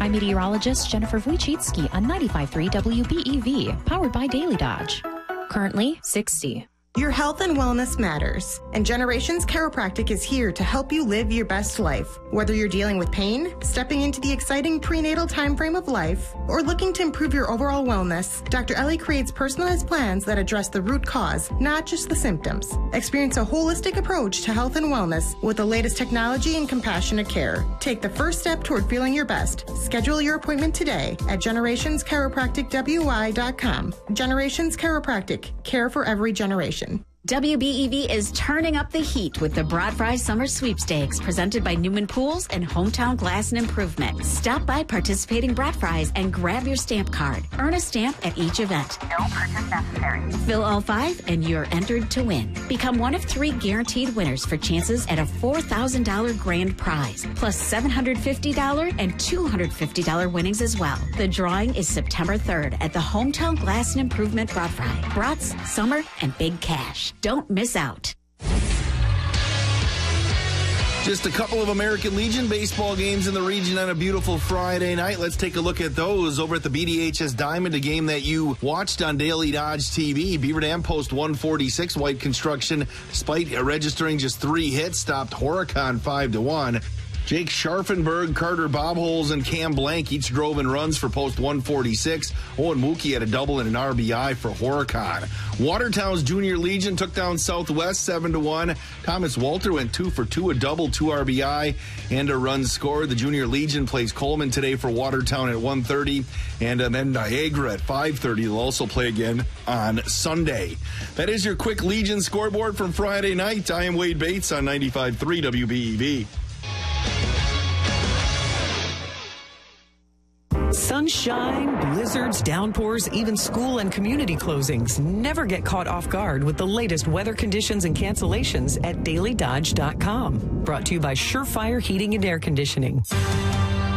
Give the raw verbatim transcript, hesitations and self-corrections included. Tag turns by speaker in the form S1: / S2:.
S1: I'm meteorologist Jennifer Wojcicki on ninety-five point three W B E V, powered by Daily Dodge. Currently sixty.
S2: Your health and wellness matters, and Generations Chiropractic is here to help you live your best life. Whether you're dealing with pain, stepping into the exciting prenatal time frame of life, or looking to improve your overall wellness, Doctor Ellie creates personalized plans that address the root cause, not just the symptoms. Experience a holistic approach to health and wellness with the latest technology and compassionate care. Take the first step toward feeling your best. Schedule your appointment today at generations chiropractic w i dot com. Generations Chiropractic, care for every generation.
S3: W B E V is turning up the heat with the Broadfry Summer Sweepstakes presented by Newman Pools and Hometown Glass and Improvement. Stop by participating Broadfries and grab your stamp card. Earn a stamp at each event.
S4: No purchase necessary.
S3: Fill all five and you're entered to win. Become one of three guaranteed winners for chances at a four thousand dollars grand prize, plus seven hundred fifty dollars and two hundred fifty dollars winnings as well. The drawing is September third at the Hometown Glass and Improvement Broadfry. Brats, summer, and big cash. Don't miss out.
S5: Just a couple of American Legion baseball games in the region on a beautiful Friday night. Let's take a look at those over at the B D H S Diamond, a game that you watched on Daily Dodge T V. Beaver Dam Post one forty-six. White Construction, despite registering just three hits, stopped Horicon five to one. Jake Scharfenberg, Carter Bobholes, and Cam Blank each drove in runs for Post one forty-six. Owen Mookie had a double and an R B I for Horicon. Watertown's Junior Legion took down Southwest seven to one. Thomas Walter went two for two, a double, two R B I, and a run scored. The Junior Legion plays Coleman today for Watertown at one thirty, and then Niagara at five thirty. They'll also play again on Sunday. That is your quick Legion scoreboard from Friday night. I am Wade Bates on ninety-five point three W B E V.
S6: Sunshine, blizzards, downpours, even school and community closings. Never get caught off guard with the latest weather conditions and cancellations at daily dodge dot com. Brought to you by Surefire Heating and Air Conditioning.